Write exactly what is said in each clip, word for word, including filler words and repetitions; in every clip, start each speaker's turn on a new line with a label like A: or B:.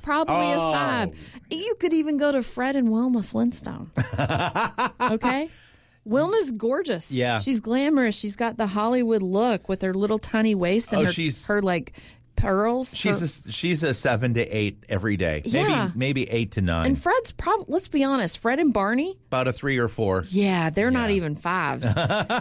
A: probably
B: Oh.
A: a five. You could even go to Fred and Wilma Flintstone. Okay? Wilma's gorgeous.
B: Yeah.
A: She's glamorous. She's got the Hollywood look with her little tiny waist and
B: Oh,
A: her,
B: she's-
A: her, like, pearls.
B: She's
A: her,
B: a, she's a seven to eight every day.
A: Yeah.
B: Maybe maybe eight to nine.
A: and Fred's probably, let's be honest, Fred and Barney,
B: About a three or four.
A: yeah, they're not even fives.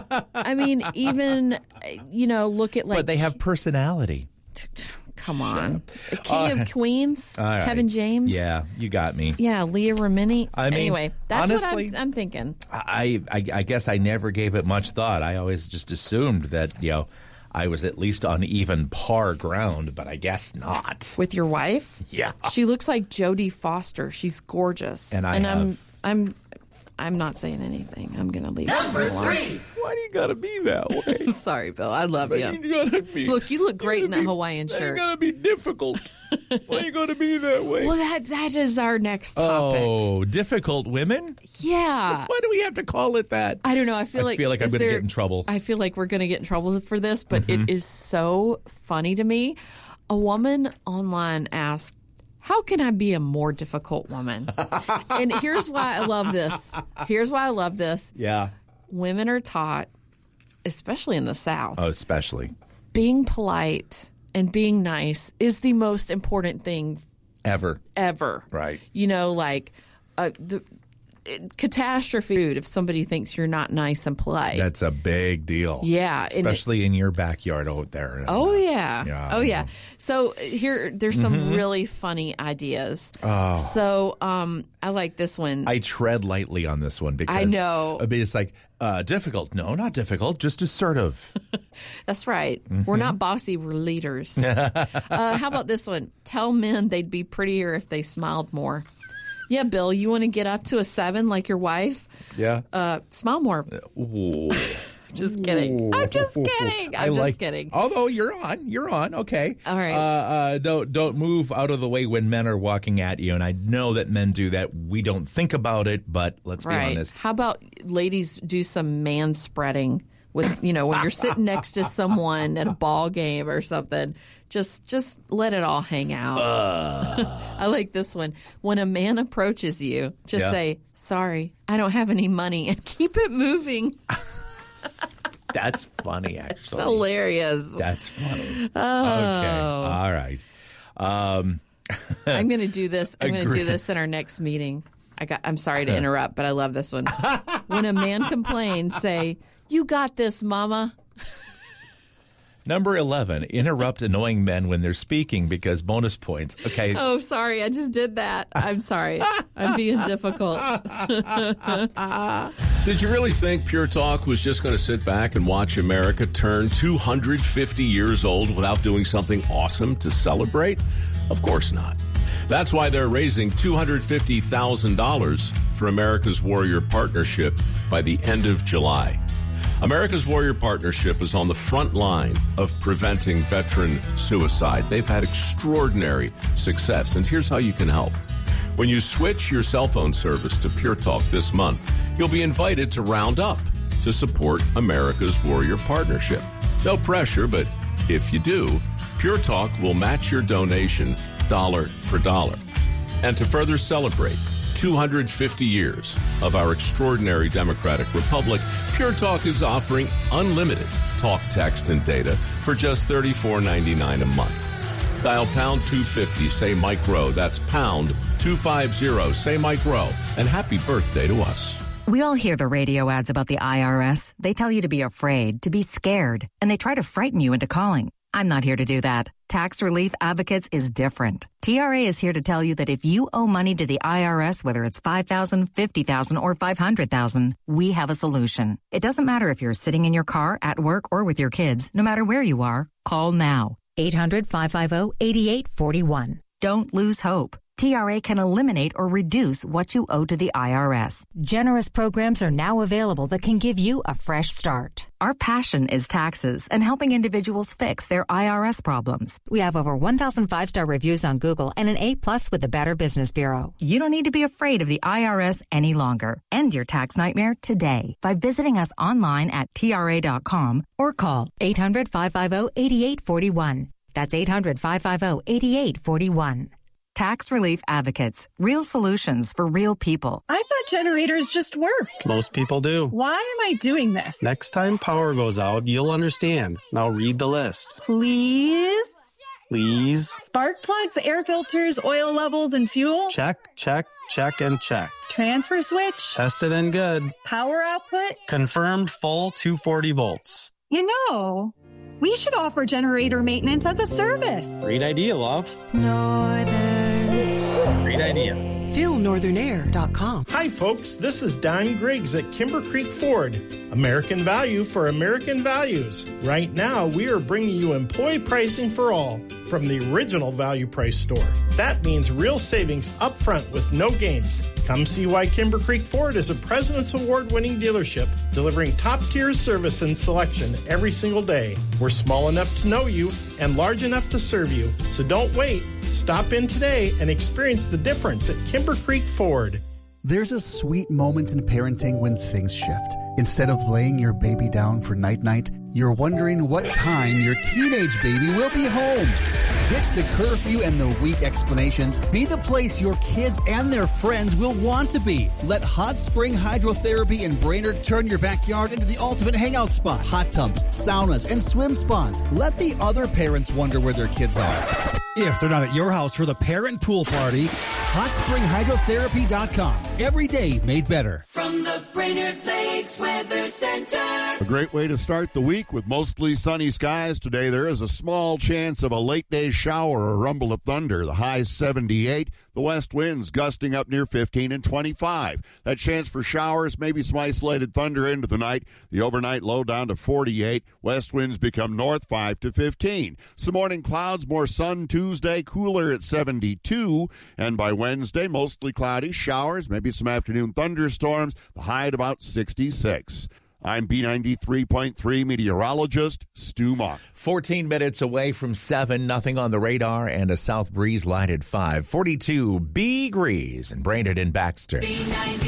A: I mean, even, you know, look at like.
B: But they have personality.
A: Come on. King of Queens,
B: All right.
A: Kevin James.
B: Yeah, you got me.
A: Yeah, Leah Remini.
B: I mean,
A: anyway, that's
B: honestly,
A: what I'm, I'm thinking.
B: I, I I guess I never gave it much thought. I always just assumed that, you know, I was at least on even par ground, but I guess not.
A: With your wife?
B: Yeah.
A: She looks like Jodie Foster. She's gorgeous.
B: And I
A: I'm
B: have-
A: I'm I'm not saying anything. I'm going to leave
C: Number
A: it alone.
C: three.
B: Why do you gotta be that way?
A: Sorry, Bill. I love you.
B: You gotta be.
A: Look, you look great in that Hawaiian
B: You
A: shirt.
B: gotta be difficult. Why you gotta be that way?
A: Well, that that is our next topic.
B: Oh, difficult women?
A: Yeah.
B: Why do we have to call it that?
A: I don't know. I feel
B: I
A: like
B: feel like I'm
A: is
B: gonna
A: there-
B: get in trouble.
A: I feel like we're going to get in trouble for this, but
B: Mm-hmm.
A: it is so funny to me. A woman online asked, "How can I be a more difficult woman?" And here's why I love this. Here's why I love this.
B: Yeah.
A: Women are taught, especially in the South,
B: Oh, especially.
A: being polite and being nice is the most important thing
B: Ever.
A: ever.
B: Right.
A: You know, like uh, the it, catastrophe if somebody thinks you're not nice and polite.
B: That's a big deal.
A: Yeah, and it-
B: Especially in your backyard out there.
A: Oh yeah.
B: Yeah,
A: oh
B: I
A: yeah.
B: know.
A: So here there's some really funny ideas. Oh. So um I like this one.
B: I tread lightly on this one because
A: I know.
B: It's like uh, difficult. No, not difficult. Just assertive.
A: That's right.
B: Mm-hmm.
A: We're not bossy, we're leaders. uh, how about this one? Tell men they'd be prettier if they smiled more. Yeah, Bill, you want to get up to a seven like your wife?
B: Yeah.
A: Uh, smile more.
B: Ooh.
A: Just kidding. I'm just kidding. I'm
B: I
A: just
B: like,
A: kidding.
B: Although you're on, you're on. Okay.
A: All right.
B: Uh, uh, don't don't move out of the way when men are walking at you. And I know that men do that. We don't think about it, but let's be
A: Right.
B: honest.
A: How about ladies do some man spreading with, you know, when you're sitting next to someone at a ball game or something, just just let it all hang out.
B: Uh.
A: I like this one. When a man approaches you, just
B: Yeah.
A: say, "Sorry, I don't have any money," and keep it moving.
B: That's funny,
A: It's
B: actually.
A: hilarious.
B: That's funny.
A: Oh.
B: Okay. All right. Um,
A: I'm going to do this. I'm going to
B: Agree.
A: do this in our next meeting. I got. I'm sorry to interrupt, but I love this one. When a man complains, say, "You got this, mama."
B: number eleven, interrupt annoying men when they're speaking because bonus points. Okay.
A: Oh, sorry. I just did that. I'm sorry. I'm being difficult.
D: Did you really think Pure Talk was just going to sit back and watch America turn two hundred fifty years old without doing something awesome to celebrate? Of course not. That's why they're raising two hundred fifty thousand dollars for America's Warrior Partnership by the end of July. America's Warrior Partnership is on the front line of preventing veteran suicide. They've had extraordinary success, and here's how you can help. When you switch your cell phone service to Pure Talk this month, you'll be invited to round up to support America's Warrior Partnership. No pressure, but if you do, Pure Talk will match your donation dollar for dollar. And to further celebrate two hundred fifty years of our extraordinary democratic republic, Pure Talk is offering unlimited talk, text, and data for just thirty-four ninety-nine a month. Dial pound two fifty, say Mike Rowe. That's pound two fifty, say Mike Rowe. And happy birthday to us.
E: We all hear the radio ads about the I R S. They tell you to be afraid, to be scared, and they try to frighten you into calling. I'm not here to do that. Tax Relief Advocates is different. T R A is here to tell you that if you owe money to the I R S, whether it's five thousand dollars, fifty thousand dollars, or five hundred thousand dollars, we have a solution. It doesn't matter if you're sitting in your car, at work, or with your kids. No matter where you are, call now.
F: eight hundred, five five zero, eight eight four one.
E: Don't lose hope. T R A can eliminate or reduce what you owe to the I R S.
F: Generous programs are now available that can give you a fresh start.
E: Our passion is taxes and helping individuals fix their I R S problems.
F: We have over one thousand five-star reviews on Google and an A plus with the Better Business Bureau.
E: You don't need to be afraid of the I R S any longer. End your tax nightmare today by visiting us online at T R A dot com or call
F: eight hundred, five five zero, eight eight four one. That's eight hundred, five five zero, eight eight four one.
E: Tax Relief Advocates. Real solutions for real people.
C: I thought generators just work.
G: Most people do.
C: Why am I doing this?
G: Next time power goes out, you'll understand. Now read the list.
C: Please?
G: Please.
C: Spark plugs, air filters, oil levels, and fuel?
G: Check, check, check, and check.
C: Transfer switch?
G: Tested and good.
C: Power output?
G: Confirmed full two hundred forty volts.
C: You know, we should offer generator maintenance as a service.
G: Great idea, love.
H: Northern.
G: Great idea.
H: feel northern air dot com.
I: Hi, folks. This is Don Griggs at Kimber Creek Ford. American value for American values. Right now, we are bringing you employee pricing for all from the original value price store. That means real savings up front with no games. Come see why Kimber Creek Ford is a President's Award-winning dealership, delivering top-tier service and selection every single day. We're small enough to know you and large enough to serve you. So don't wait. Stop in today and experience the difference at Kimber Creek Ford.
J: There's a sweet moment in parenting when things shift. Instead of laying your baby down for night-night, you're wondering what time your teenage baby will be home. Ditch the curfew and the weak explanations. Be the place your kids and their friends will want to be. Let Hot Spring Hydrotherapy in Brainerd turn your backyard into the ultimate hangout spot. Hot tubs, saunas, and swim spas. Let the other parents wonder where their kids are. If they're not at your house for the parent pool party, hot spring hydrotherapy dot com. Every day made better.
K: From the Brainerd Lakes Weather Center.
L: A great way to start the week with mostly sunny skies today. There is a small chance of a late day shower or rumble of thunder. The high seventy-eight. The west winds gusting up near fifteen and twenty-five. That chance for showers, maybe some isolated thunder into the night. The overnight low down to forty-eight. West winds become north five to fifteen. Some morning clouds, more sun Tuesday, cooler at seventy-two. And by Wednesday, mostly cloudy, showers, maybe some afternoon thunderstorms. The high at about sixty-six. I'm B ninety-three point three meteorologist Stu Mock.
B: fourteen minutes away from seven, nothing on the radar, and a south breeze light at five. forty-two degrees in Brainerd and Baxter.